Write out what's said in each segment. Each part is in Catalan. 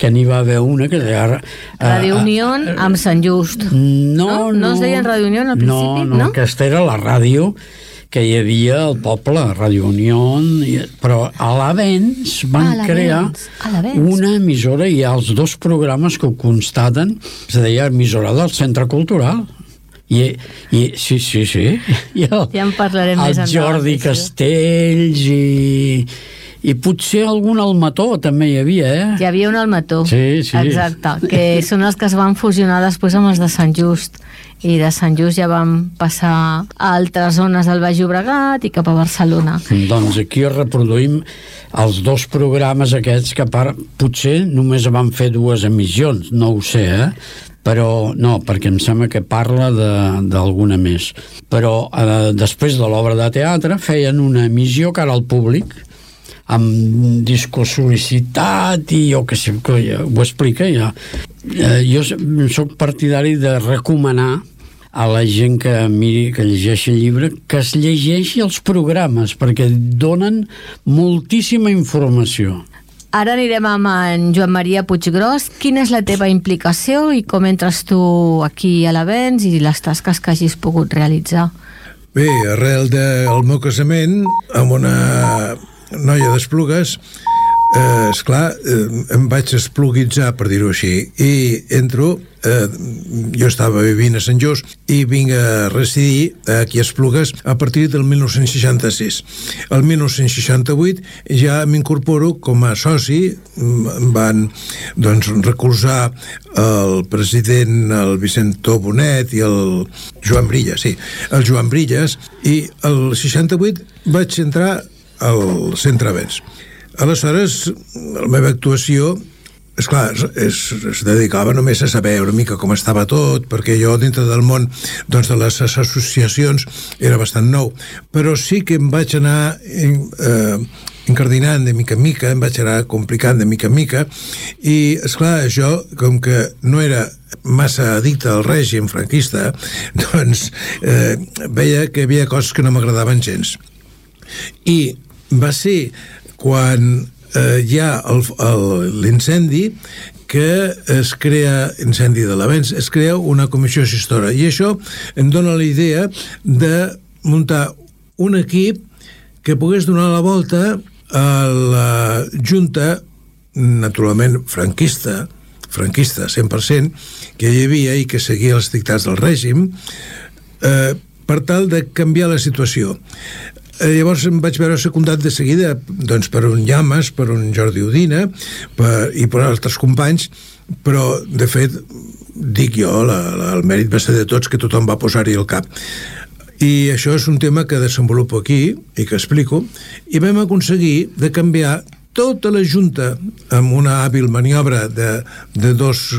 que n'hi va haver una que deia... Radio Unió amb Sant Just. No es deien Radio Unió al principi, no? Aquesta era la ràdio que hi havia al poble, Radio Unió, però a l'Avenç van crear una emissora, i hi ha els 2 programes que ho constaten, es deia emissora del Centre Cultural. I sí. Ja en parlarem més endavant. El Jordi Castells i potser algun Almató també hi havia, Hi havia un Almató. Sí. Exacte, que són els que es van fusionar després amb els de Sant Just. I de Sant Just ja vam passar a altres zones del Baix Llobregat i cap a Barcelona. Doncs aquí reproduïm els 2 programes aquests que potser només van fer 2 emissions, no ho sé, però no, perquè em sembla que parla d'alguna més. Però després de l'obra de teatre feien una emissió cara al públic, amb discos sol·licitat i jo que sé, ho explica ja. Jo soc partidari de recomanar a la gent que miri, que llegeixi el llibre, que es llegeixi els programes, perquè donen moltíssima informació. Ara anirem amb en Joan Maria Puiggròs. Quina és la teva implicació i com entres tu aquí a l'Avenç i les tasques que hagis pogut realitzar? Bé, arrel del meu casament amb una noia d'Esplugues, esclar, em vaig espluguitzar, per dir-ho així, i entro, jo estava vivint a Sant Just i vinc a residir aquí a Esplugues a partir del 1966. El 1968 ja m'incorporo com a soci, van recolzar el president, el Vicentó Bonet i el Joan Brillas, el Joan Brillas, i el 68 vaig entrar al Centre Avenç. Aleshores, la meva actuació, esclar, es dedicava només a saber una mica com estava tot, perquè jo dintre del món de les associacions era bastant nou, però sí que em vaig anar incardinant de mica en mica, em vaig anar complicant de mica en mica, i esclar, jo, com que no era massa addicte al règim franquista, doncs veia que hi havia coses que no m'agradaven gens. I va ser quan hi ha l'incendi que es crea, incendi de l'Avenç, es crea una comissió gestora, i això em dona la idea de muntar un equip que pogués donar la volta a la Junta, naturalment franquista 100%, que hi havia i que seguia els dictats del règim, per tal de canviar la situació. Llavors em vaig veure secundat de seguida per un Llamas, per un Jordi Udina i per altres companys, però de fet dic jo, el mèrit va ser de tots, que tothom va posar-hi el cap. I això és un tema que desenvolupo aquí i que explico, i vam aconseguir de canviar tota la Junta amb una hàbil maniobra de dos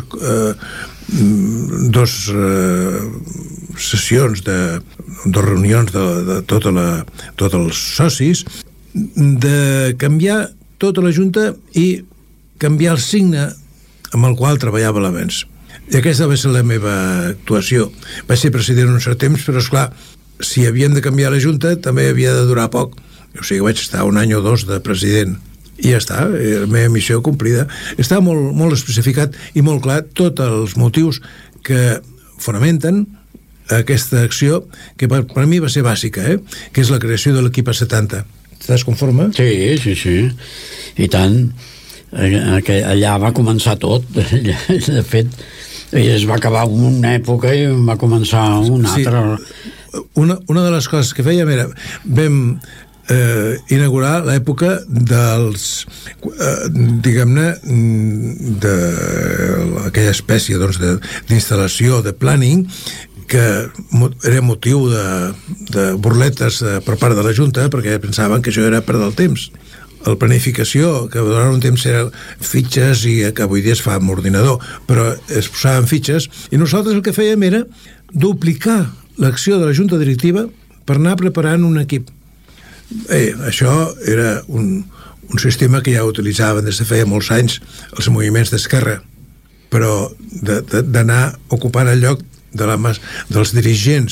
sessions, dos reunions de tots els socis, de canviar tota la Junta i canviar el signe amb el qual treballava l'Avenç. I aquesta va ser la meva actuació. Vaig ser president un cert temps, però esclar, si havíem de canviar la Junta també havia de durar poc. O sigui, vaig estar 1 any o 2 de president. I ja està, la meva missió complida. Està molt, molt especificat i molt clar tots els motius que fonamenten aquesta acció, que per mi va ser bàsica, que és la creació de l'equip A70. Estàs conforme? Sí. I tant. Allà va començar tot. De fet, es va acabar una època i va començar una altra. Una de les coses que fèiem era vam inaugurar l'època dels diguem-ne d'aquella espècie d'instal·lació, de planning, que era motiu de burletes per part de la Junta, perquè pensaven que això era perdre el temps. La planificació, que durant un temps era fitxes i que avui dia es fa amb ordinador, però es posaven fitxes, i nosaltres el que fèiem era duplicar l'acció de la Junta Directiva per anar preparant un equip. Això era un sistema que ja utilitzaven des de feia molts anys els moviments d'esquerra, però d'anar ocupant el lloc dels dirigents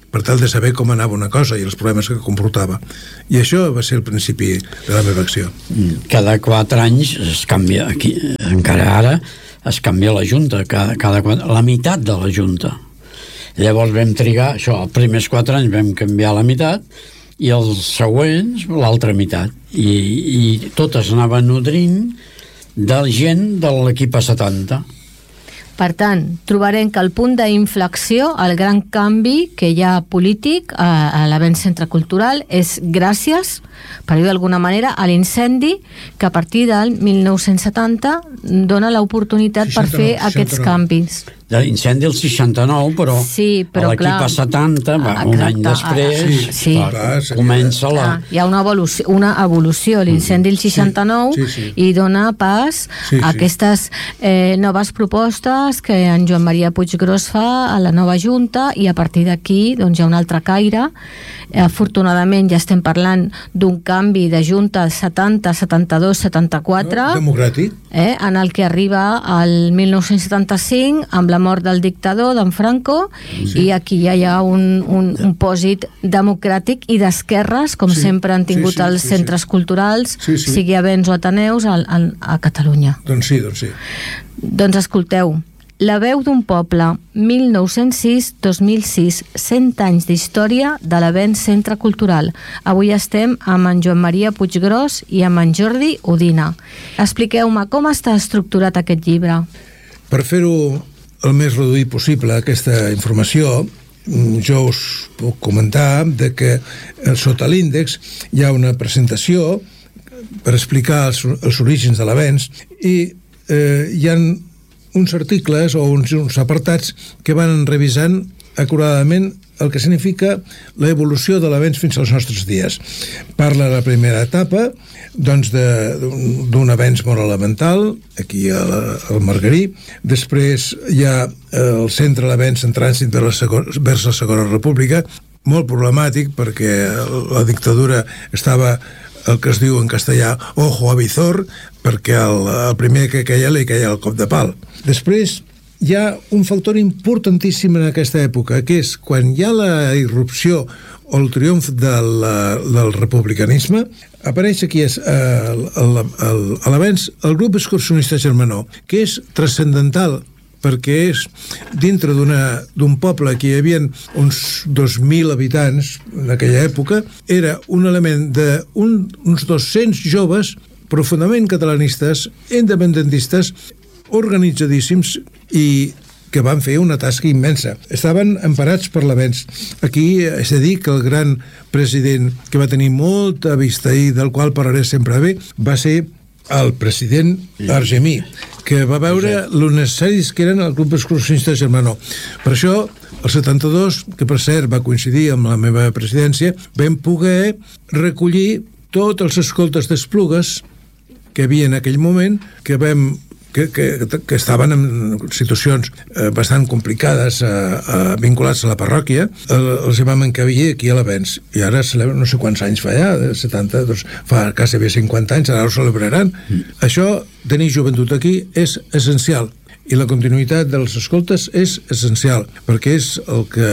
per tal de saber com anava una cosa i els problemes que comportava. I això va ser el principi de la meva acció. Cada 4 anys es canvia, aquí, encara ara, es canvia la Junta, la meitat de la Junta. Llavors vam trigar, això, els primers 4 anys vam canviar la meitat i els següents l'altra meitat. I totes anaven nodrint de gent de l'equip a 70. Per tant, trobarem que el punt d'inflexió, el gran canvi que hi ha polític a l'avenç Centre Cultural és gràcies, per dir d'alguna manera, a l'incendi que a partir del 1970 dona l'oportunitat per fer aquests canvis. De l'incendi el 69, però, sí, però l'equip a 70, un any després, comença la... Hi ha una evolució, l'incendi el 69 i dona pas a aquestes noves propostes que en Joan Maria Puiggròs fa a la nova Junta, i a partir d'aquí doncs, hi ha un altre caire. Afortunadament ja estem parlant d'un canvi de Junta 70, 72, 74 democràtic, en el que arriba al 1975 amb la mort del dictador, d'en Franco, i aquí ja hi ha un pòsit democràtic i d'esquerres, com sempre han tingut els centres culturals, sigui Avenç o Ateneus, a Catalunya. Doncs sí. Doncs escolteu, La veu d'un poble, 1906-2006, 100 anys d'història de l'avenç Centre Cultural. Avui estem amb en Joan Maria Puiggròs i amb en Jordi Udina. Expliqueu-me com està estructurat aquest llibre. Per fer-ho el més reduït possible, aquesta informació, jo us puc comentar de que sota l'índex hi ha una presentació per explicar els orígens de l'avenç i hi ha uns articles o uns apartats que van revisant acuradament el que significa l'evolució de l'avenç fins als nostres dies. Parla de la primera etapa, doncs d'un avenç molt elemental, aquí al Margarí. Després hi ha el centre de l'avenç en trànsit vers la Segona República, molt problemàtic perquè la dictadura estava, el que es diu en castellà, ojo avizor, perquè el primer que queia li queia el cop de pal. Després hi ha un factor importantíssim en aquesta època, que és quan hi ha la irrupció o el triomf del republicanisme, apareix aquí a l'avenç el grup excursionista germanó, que és transcendental, perquè és dintre d'un poble que hi havia uns 2.000 habitants en aquella època, era un element d'uns 200 joves profundament catalanistes, independentistes, organitzadíssims i que van fer una tasca immensa. Estaven emparats per l'avenç. Aquí és a dir que el gran president que va tenir molta vista i del qual parlaré sempre bé va ser el president Argemí, que va veure lo necessaris que eren el grup excursionista germanó. Per això, el 72, que per cert va coincidir amb la meva presidència, vam poder recollir tots els escoltes d'Esplugues que hi havia en aquell moment, que estaven en situacions bastant complicades vinculats a la parròquia, els vam encabir aquí a l'avenç. I ara celebren, no sé quants anys fa ja, 70, doncs fa quasi bé 50 anys, ara ho celebraran. Això, tenir joventut aquí, és essencial. I la continuïtat dels escoltes és essencial, perquè és el que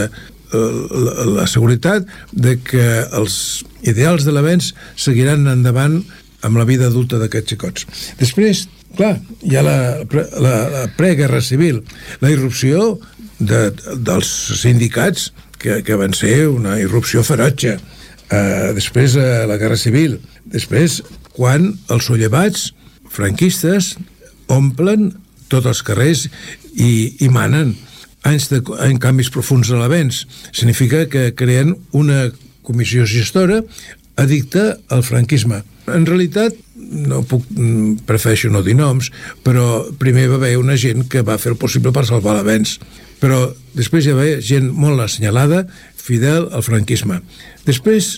la seguretat de que els ideals de l'avenç seguiran endavant amb la vida adulta d'aquests xicots. Després, clar, hi ha la preguerra civil, la irrupció dels sindicats, que van ser una irrupció ferotge. Després, la guerra civil. Després, quan els sollevats franquistes omplen tots els carrers i manen. Anys de canvis profuns a l'avenç. Significa que creen una comissió gestora addicta al franquisme. En realitat, prefereixo no dir noms, però primer va haver una gent que va fer el possible per salvar l'avenç. Però després hi va haver gent molt assenyalada, fidel al franquisme. Després,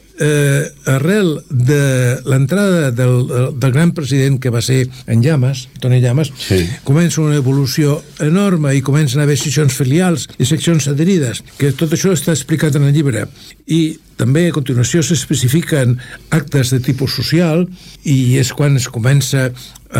arrel de l'entrada del gran president que va ser en Llamas, Toni Llamas, comença una evolució enorme i comencen a haver seccions filials i seccions adherides, que tot això està explicat en el llibre. I també a continuació s'especifiquen actes de tipus social i és quan es comença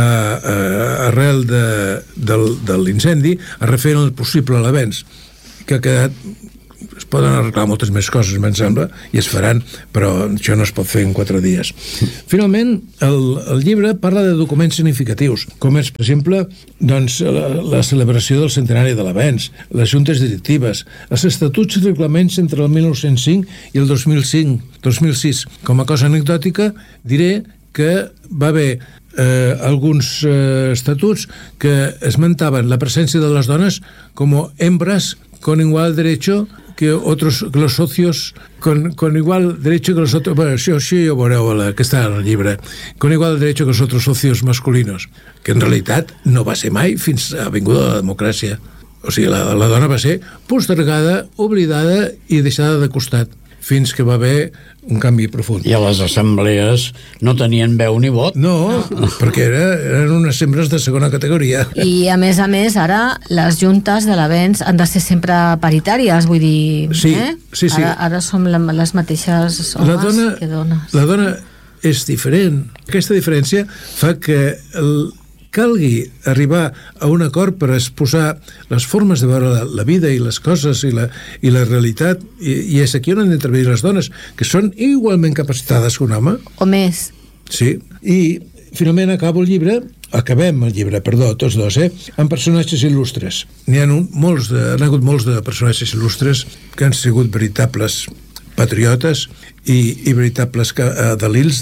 arrel de l'incendi a refer el possible a l'avenç, que ha quedat poden arreglar moltes més coses, me'n sembla, i es faran, però això no es pot fer en 4 dies. Finalment, el llibre parla de documents significatius, com és, per exemple, doncs, la celebració del centenari de l'avenç, les juntes directives, els estatuts i reglaments entre el 1905 i el 2006. Com a cosa anecdòtica, diré que va haver alguns estatuts que esmentaven la presència de les dones com hembras con igual derecho que los socios con igual derecho que los otros, bueno, això ja ho veureu que està en el llibre, con igual derecho que los otros socios masculinos, que en realitat no va ser mai fins a vinguda la democràcia. O sigui, la dona va ser postergada, oblidada i deixada de costat, fins que va haver un canvi profund. I a les assemblees no tenien veu ni vot. No, perquè eren unes membres de segona categoria. I a més, ara les juntes de l'avenç han de ser sempre paritàries, vull dir... Sí. Ara som les mateixes homes que dones. La dona és diferent. Aquesta diferència fa que calgui arribar a un acord per exposar les formes de veure la vida i les coses i la realitat, i és aquí on han d'intervenir les dones, que són igualment capacitades que un home. O més. Sí, i finalment acabem el llibre, tots dos, amb personatges il·lustres. N'hi ha hagut molts de personatges il·lustres que han sigut veritables patriotes i veritables delils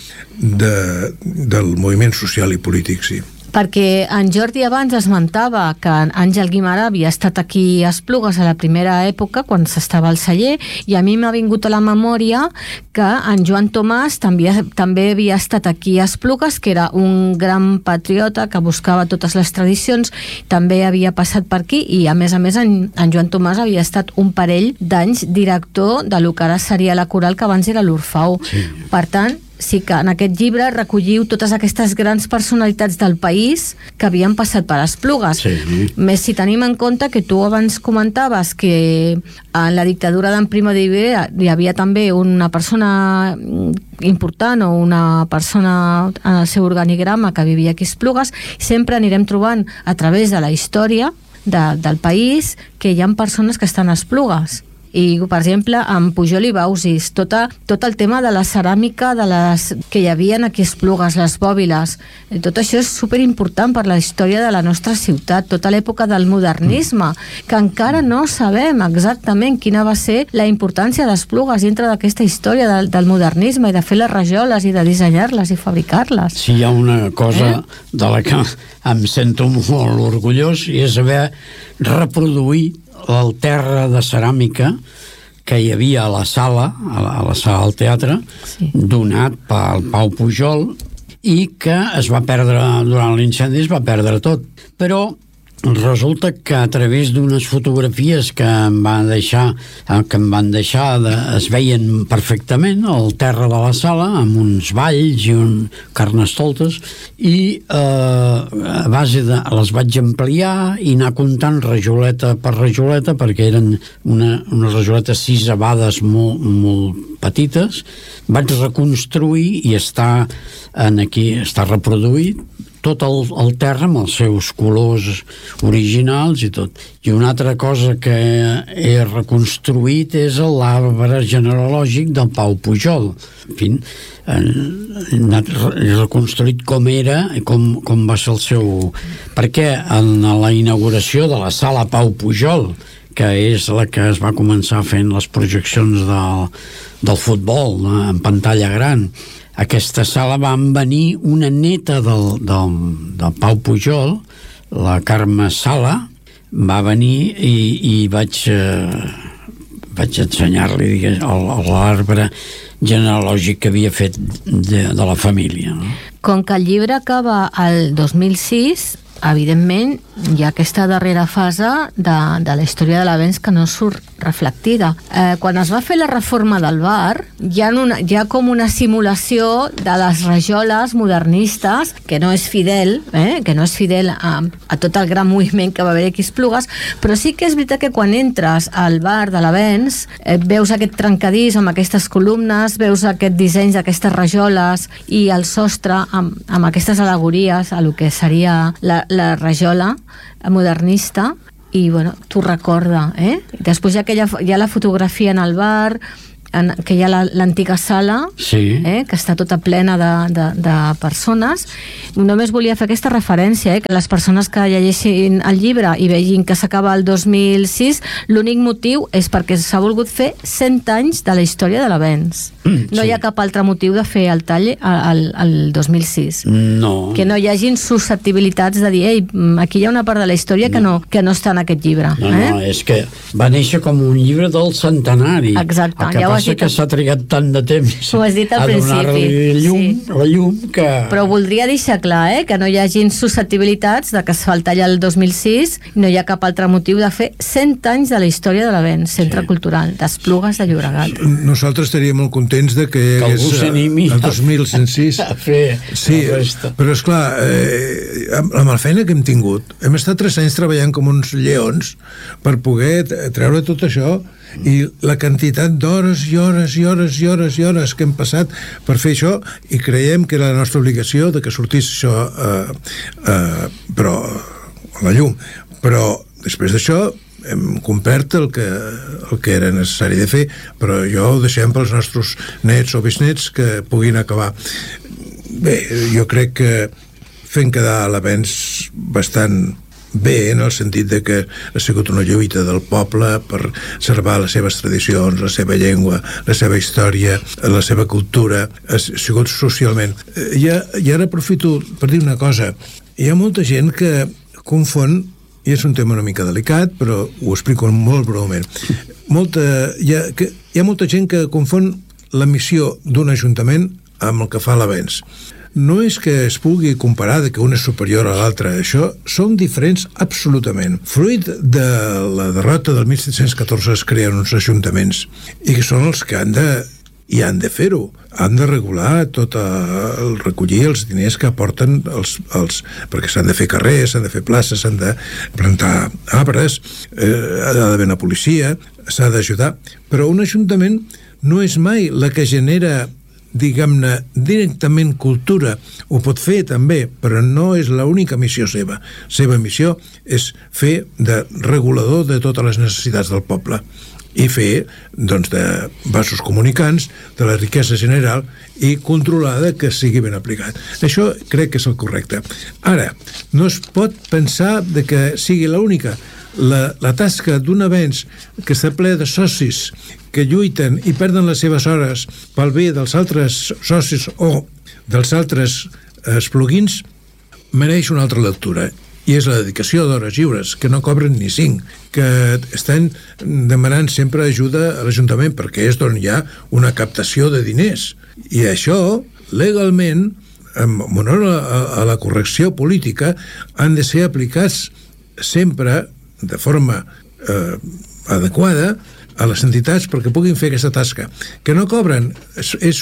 del moviment social i polític, sí. Perquè en Jordi abans esmentava que Àngel Guimerà havia estat aquí a Esplugues a la primera època, quan s'estava al celler, i a mi m'ha vingut a la memòria que en Joan Tomàs també havia estat aquí a Esplugues, que era un gran patriota que buscava totes les tradicions, també havia passat per aquí, i a més en Joan Tomàs havia estat un parell d'anys director de lo que ara seria la coral, que abans era l'Orfeó. Sí. Per tant, sí que en aquest llibre recolliu totes aquestes grans personalitats del país que havien passat per Esplugues. Sí. Més si tenim en compte que tu abans comentaves que en la dictadura d'en Primo de Rivera hi havia també una persona important o una persona en el seu organigrama que vivia aquí a Esplugues. Sempre anirem trobant a través de la història del país que hi ha persones que estan a Esplugues. I, per exemple, amb Pujol i Bausis, tot el tema de la ceràmica que hi havia aquí a Esplugues, les bòbiles, tot això és superimportant per la història de la nostra ciutat, tota l'època del modernisme, que encara no sabem exactament quina va ser la importància d'Esplugues dintre d'aquesta història del modernisme i de fer les rajoles i de dissenyar-les i fabricar-les. Sí, hi ha una cosa de la que em sento molt orgullós, i és haver reproduït el terra de ceràmica que hi havia a la sala del teatre, sí, donat pel Pau Pujol, i que es va perdre durant l'incendi, es va perdre tot. Però resulta que a través d'unes fotografies que em van deixar es veien perfectament el terra de la sala amb uns balls i carnestoltes, i a base les vaig ampliar i anar comptant rajoleta per rajoleta, perquè eren unes rajoletes sisavades molt petites. Vaig reconstruir i està reproduït tot el terra amb els seus colors originals i tot. I una altra cosa que he reconstruït és l'arbre genealògic del Pau Pujol. En fi, he reconstruït com era i com va ser el seu... Perquè en la inauguració de la sala Pau Pujol, que és la que es va començar fent les projeccions del futbol en pantalla gran, aquesta sala van venir una neta del Pau Pujol, la Carme Sala, va venir i vaig ensenyar-li l'arbre genealògic que havia fet de la família. No? Com que el llibre acaba el 2006, evidentment hi ha aquesta darrera fase de la història de l'avenç que no surt reflectida. Quan es va fer la reforma del bar, hi ha com una simulació de les rajoles modernistes que no és fidel a tot el gran moviment que va haver aquí a Esplugues, però sí que és veritat que quan entres al bar de l'avenç veus aquest trencadís amb aquestes columnes, veus aquest disseny d'aquestes rajoles i el sostre amb aquestes al·legories a lo que seria la rajola modernista, i bueno, t'ho recorda, Després hi ha la fotografia en el bar, que hi ha l'antiga sala, que està tota plena de persones. Només volia fer aquesta referència, que les persones que llegeixin el llibre i vegin que s'acaba el 2006, l'únic motiu és perquè s'ha volgut fer 100 anys de la història de l'avenç. No hi ha cap altre motiu de fer el tall al 2006. No. Que no hi hagin susceptibilitats de dir, aquí hi ha una part de la història que no està en aquest llibre. No, és que va néixer com un llibre del centenari. Exacte, ja passa que s'ha trigat tant de temps a donar-li la llum que... Però voldria deixar clar que no hi hagin susceptibilitats de que es fa el tall el 2006, no hi ha cap altre motiu de fer 100 anys de la història de l'avenç, Centre Cultural d'Esplugues de Llobregat. Nosaltres estaríem molt contents de que algú s'animi el 2006 a fer la resta. Però esclar, amb la feina que hem tingut, hem estat 3 anys treballant com uns lleons per poder treure tot això, i la quantitat d'hores i hores i hores i hores i hores que hem passat per fer això, i creiem que era la nostra obligació de que sortís això però a la llum. Però després d'això hem complert el que era necessari de fer, però jo ho deixem pels nostres nets o bisnets que puguin acabar. Bé, jo crec que fent quedar l'avenç bastant bé, en el sentit de que ha sigut una lluita del poble per preservar les seves tradicions, la seva llengua, la seva història, la seva cultura, ha sigut socialment. I ara aprofito per dir una cosa. Hi ha molta gent que confon, i és un tema una mica delicat, però ho explico molt breument. Hi ha molta gent que confon la missió d'un ajuntament amb el que fa l'avenç. No és que es pugui comparar de que un és superior a l'altre, això són diferents absolutament. Fruit de la derrota del 1714 es creen uns ajuntaments i que són els que han de fer-ho, han de regular recollir els diners que aporten perquè s'han de fer carrers, s'han de fer places, s'han de plantar arbres, ha d'haver una policia, s'ha d'ajudar, però un ajuntament no és mai la que genera, diguem-ne, directament cultura. Ho pot fer també, però no és l'única missió seva. Seva missió és fer de regulador de totes les necessitats del poble i fer, doncs, de vasos comunicants de la riquesa general i controlada, que sigui ben aplicat. Això crec que és el correcte. Ara, no es pot pensar de que sigui l'única. La tasca d'un avenç que està ple de socis que lluiten i perden les seves hores pel bé dels altres socis o dels altres espluguins mereix una altra lectura, i és la dedicació d'hores lliures, que no cobren ni 5, que estan demanant sempre ajuda a l'Ajuntament, perquè és d'on hi ha una captació de diners. I això, legalment, en honor a la correcció política, han de ser aplicats sempre de forma adequada a les entitats perquè puguin fer aquesta tasca. Que no cobren, és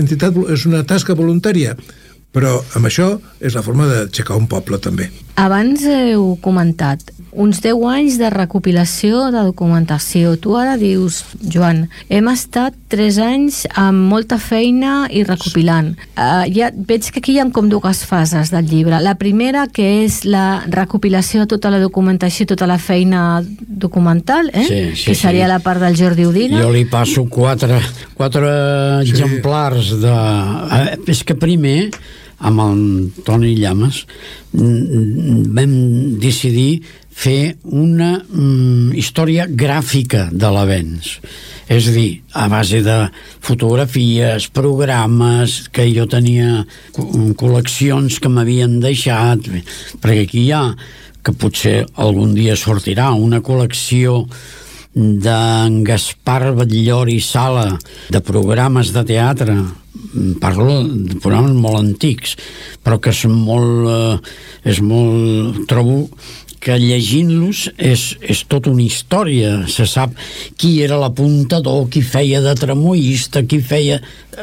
una tasca voluntària, però amb això és la forma d'aixecar un poble també. Abans heu comentat uns 10 anys de recopilació de documentació. Tu ara dius, Joan, hem estat 3 anys amb molta feina i recopilant. Ja veig que aquí hi ha com 2 fases del llibre. La primera, que és la recopilació de tota la documentació, tota la feina documental, que seria la part del Jordi Udina. Jo li passo 4 exemplars de... És que primer, amb el Toni Llamas, vam decidir fer una història gràfica de l'avenç. És a dir, a base de fotografies, programes, que jo tenia col·leccions que m'havien deixat, perquè aquí hi ha, que potser algun dia sortirà, una col·lecció d'en Gaspar Batllori Sala, de programes de teatre. Parlo de programes molt antics, però que són molt... Trobo que llegint-los és tota una història. Se sap qui era l'apuntador, qui feia de tramoista, qui feia...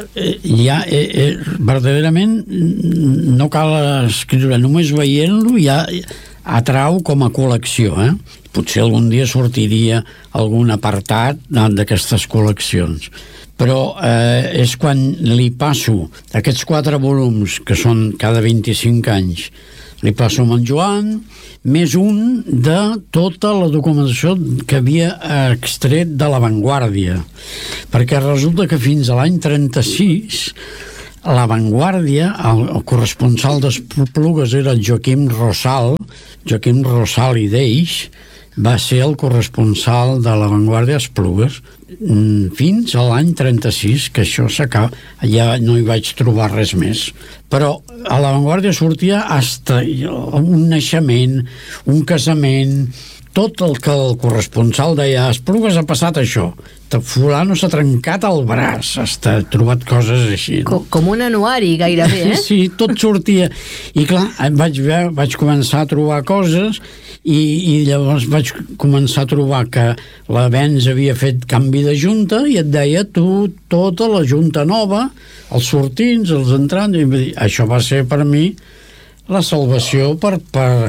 verdaderament no cal escriure, només veient-lo ja atrau com a col·lecció. Potser algun dia sortiria algun apartat d'aquestes col·leccions. Però és quan li passo aquests 4 volums, que són cada 25 anys, li passo amb en Joan, més un de tota la documentació que havia extret de La Vanguardia, perquè resulta que fins a l'any 36 La Vanguardia, el corresponsal d'Esplugues era el Joaquim Rosal i Deix, va ser el corresponsal de La Vanguardia a Esplugues fins a l'any 36, que això s'acaba, ja no hi vaig trobar res més. Però a La Vanguardia sortia hasta un naixement, un casament, tot el que el corresponsal deia: a Esplugues ha passat això, fulano s'ha trencat el braç, ha trobat coses així, no? Com un anuari gairebé, eh? Sí, tot sortia. I clar, vaig començar a trobar coses i llavors vaig començar a trobar que l'Avenç havia fet canvi de junta i et deia tu tota la junta nova, els sortints, els entrants, i això va ser per mi la salvació per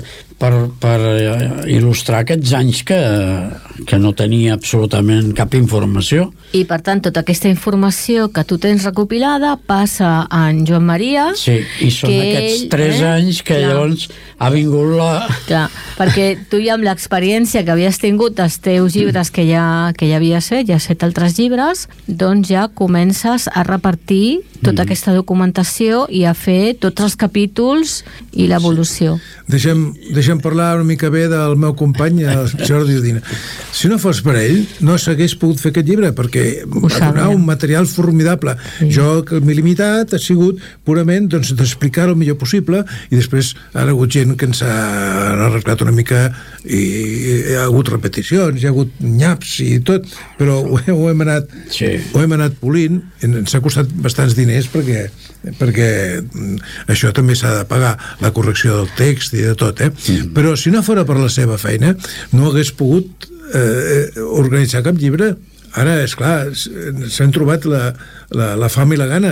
il·lustrar aquests anys que no tenia absolutament cap informació. I per tant tota aquesta informació que tu tens recopilada passa a en Joan Maria. Sí, i són aquests 3 anys que llavors ha vingut la... Clar, perquè tu ja amb l'experiència que havies tingut dels teus llibres que ja havies fet, ja has fet altres llibres, doncs ja comences a repartir tota aquesta documentació i a fer tots els capítols i l'evolució. Deixem parlar una mica bé del meu company, el Jordi Udina. Si no fos per ell, no s'hagués pogut fer aquest llibre, perquè va donar un material formidable. Sí. Jo, que m'he limitat, ha sigut purament d'explicar el millor possible, i després ha hagut gent que ens ha arreglat una mica, i hi ha hagut repeticions, hi ha hagut nyaps i tot, però ho hem anat polint. Ens ha costat bastants diners perquè això també s'ha de pagar, la correcció del text i de tot, però si no fora per la seva feina no hagués pogut organitzar cap llibre. Ara, esclar, s'han trobat la fam i la gana.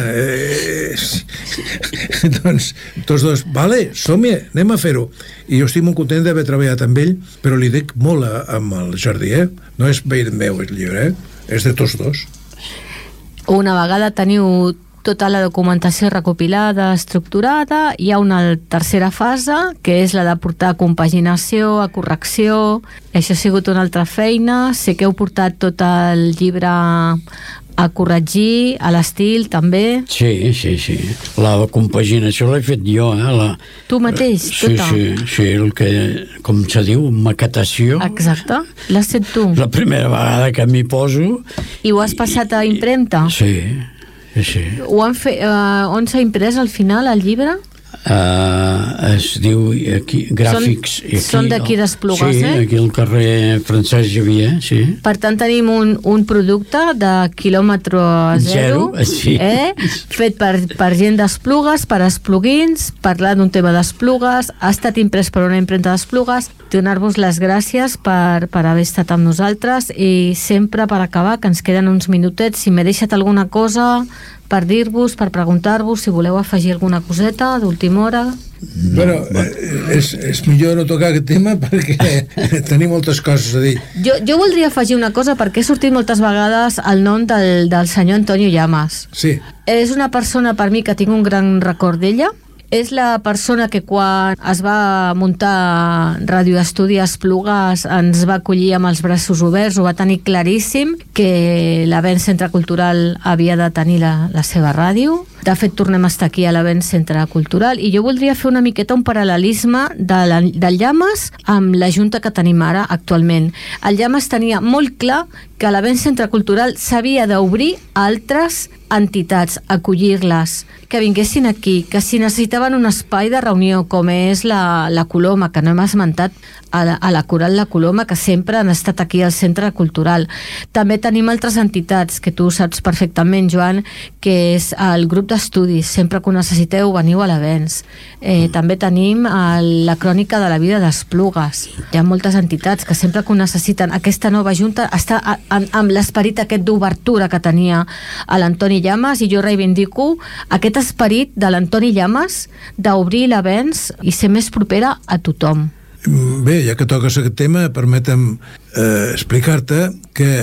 Doncs tots dos, vale, som-hi, anem a fer-ho. I jo estic molt content d'haver treballat amb ell, però li dic molt amb el Jordi, no és meu el llibre, és de tots dos. Una vegada teniu tota la documentació recopilada, estructurada, hi ha una tercera fase, que és la de portar a compaginació, a correcció. Això ha sigut una altra feina. Sé que heu portat tot el llibre a corregir, a l'estil, també. Sí. La compaginació l'he fet jo, Tu mateix, tota? Sí, el que, com se diu, maquetació. Exacte, l'has fet tu. La primera vegada que m'hi poso. I ho has passat a impremta? Sí. Ho han fet, on s'ha imprès al final el llibre? Es diu aquí, Gràfics. Són d'aquí d'Esplugues, Sí, aquí al carrer Francesc Xavier, sí. Per tant, tenim un producte de quilòmetre zero, fet per gent d'Esplugues, per espluguins, parlar d'un tema d'Esplugues, ha estat imprès per una impremta d'Esplugues. Donar-vos les gràcies per haver estat amb nosaltres, i sempre per acabar, que ens queden uns minutets, si m'he deixat alguna cosa per dir-vos, per preguntar-vos, si voleu afegir alguna coseta d'última hora. Bueno, és millor no tocar aquest tema perquè tenim moltes coses a dir. Jo voldria afegir una cosa, perquè he sortit moltes vegades el nom del senyor Antonio Llamas. Sí. És una persona per mi que tinc un gran record d'ella. És la persona que quan es va muntar Radio Estudi a Esplugues ens va acollir amb els braços oberts, ho va tenir claríssim, que l'Avenç Centre Cultural havia de tenir la seva ràdio. De fet, tornem a estar aquí a l'Avenç Centre Cultural, i jo voldria fer una miqueta un paral·lelisme del Llamas amb la junta que tenim ara actualment. El Llamas tenia molt clar que l'Avenç Centre Cultural s'havia d'obrir a altres entitats, acollir-les, que vinguessin aquí, que si necessitaven un espai de reunió, com és la Coloma, que no hem esmentat a la Coral La Coloma, que sempre han estat aquí al Centre Cultural. També tenim altres entitats, que tu saps perfectament, Joan, que és el grup d'estudis. Sempre que ho necessiteu, veniu a l'Avenç. També tenim la Crònica de la Vida d'Esplugues. Hi ha moltes entitats que sempre que ho necessiten. Aquesta nova junta està amb l'esperit aquest d'obertura que tenia l'Antoni Llamas, i jo reivindico aquest esperit de l'Antoni Llamas d'obrir l'Avenç i ser més propera a tothom. Bé, ja que toques aquest tema, permetem explicar-te que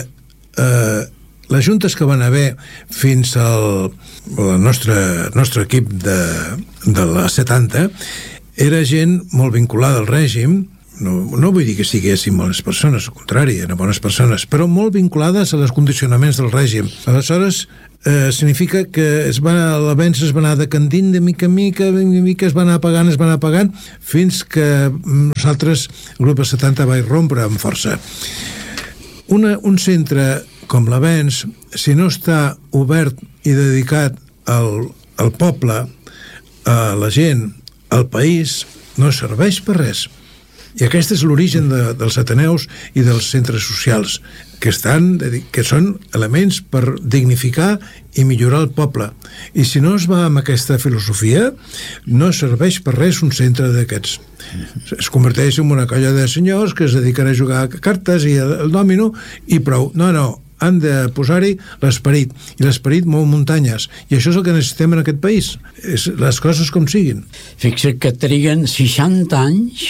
les juntes que van haver fins al nostre equip de la 70 era gent molt vinculada al règim, no vull dir que siguessin bones persones, al contrari, eren bones persones, però molt vinculades als condicionaments del règim. Aleshores, significa que l'avenç es va anar decandint de mica en mica, es va anar apagant, fins que nosaltres, el grup de 70, va irrompre amb força. Un centre com l'Avenç, si no està obert i dedicat al poble, a la gent, al país, no serveix per res. I aquest és l'origen dels ateneus i dels centres socials, que són elements per dignificar i millorar el poble. I si no es va amb aquesta filosofia, no serveix per res un centre d'aquests. Es converteix en una colla de senyors que es dediquen a jugar a cartes i al dòmino i prou. No, han de posar-hi l'esperit, i l'esperit mou muntanyes, i això és el que necessitem en aquest país, les coses com siguin. Fixa't que triguen 60 anys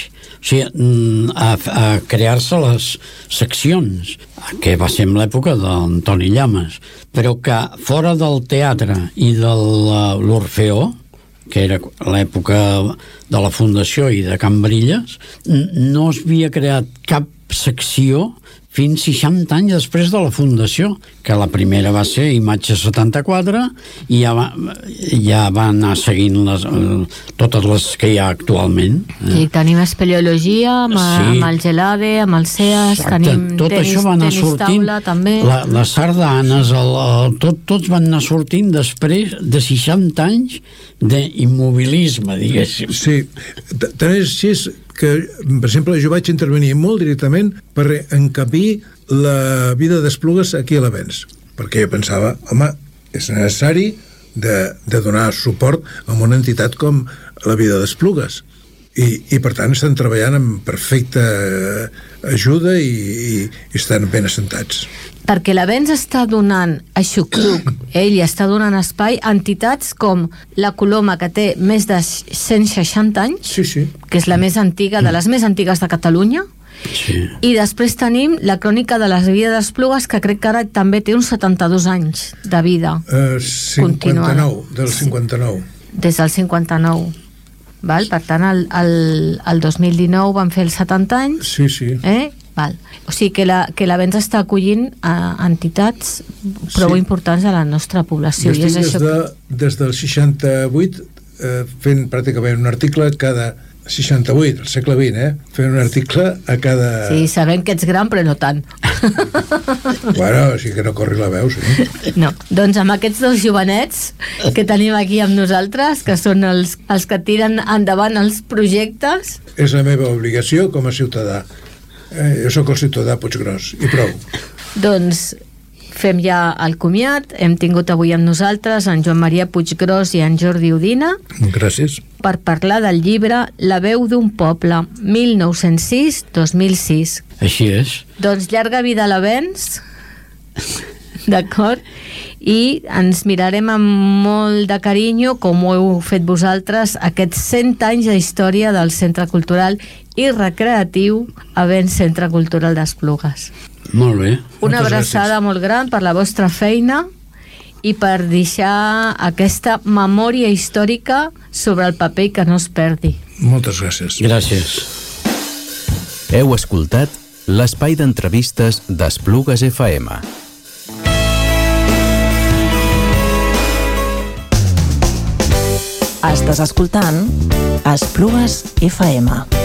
a crear-se les seccions, que va ser en l'època d'Antoni Llamas, però que fora del teatre i de l'Orfeó, que era l'època de la Fundació i de Can Barilles, no es havia creat cap secció fins 60 anys després de la fundació, que la primera va ser Imatge 74 i ja va anar seguint totes les que hi ha actualment. I tenim espeleologia amb el Gelade, amb el CEAS, tenim tenis taula també. Les sardanes, tots van anar sortint després de 60 anys d'immobilisme, diguéssim. Sí, tant és així que, per exemple, jo vaig intervenir molt directament per encabir la vida d'Esplugues aquí a l'Avenç, perquè jo pensava, home, és necessari de donar suport a una entitat com la vida d'Esplugues, i per tant estan treballant amb perfecta ajuda i estan ben assentats. Perquè l'Avenç està donant a Xucruc, ell està donant espai a entitats com la Coloma, que té més de 160 anys, sí. Que és la més antiga, de les més antigues de Catalunya, sí. I després tenim la Crònica de la vida d'Esplugues, que crec que ara també té uns 72 anys de vida. 59, del 59. Des del 59. Val? Per tant, el 2019 van fer els 70 anys. Sí. Val. O sigui que l'Avenç està acollint a entitats prou importants a la nostra població. Jo estic des del 68 fent pràcticament un article cada 68, al segle XX, fent un article a cada... Sí, sabem que ets gran, però no tant. Bueno, sí que no corri la veu, sí. No, doncs amb aquests dos jovenets que tenim aquí amb nosaltres, que són els que tiren endavant els projectes... És la meva obligació com a ciutadà. Jo sóc el ciutadà Puiggròs, i prou. Doncs fem ja el comiat. Hem tingut avui amb nosaltres en Joan Maria Puiggròs i en Jordi Udina. Gràcies. Per parlar del llibre La veu d'un poble, 1906-2006. Així és. Doncs llarga vida a l'Avenç, d'acord? I ens mirarem amb molt de carinyo, com ho heu fet vosaltres, aquests 100 anys de història del Centre Cultural i Recreatiu Avenç Centre Cultural d'Esplugues. Molt bé. Una abraçada molt gran per la vostra feina i per deixar aquesta memòria històrica sobre el paper que no es perdi. Moltes gràcies. Gràcies. Heu escoltat l'espai d'entrevistes d'Esplugues FM. Estàs escoltant Esplugues FM.